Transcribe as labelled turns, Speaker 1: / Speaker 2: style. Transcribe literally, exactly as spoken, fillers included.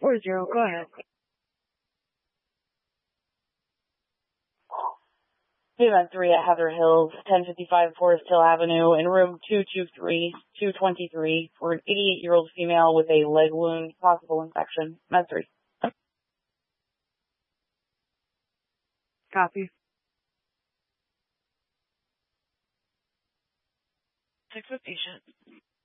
Speaker 1: four zero, go ahead. Event three at Heather Hills, ten fifty-five Forest Hill Avenue, in room two two three, two twenty-three, for an eighty-eight-year-old female with a leg wound, possible infection. Med three. Copy. Six with patient.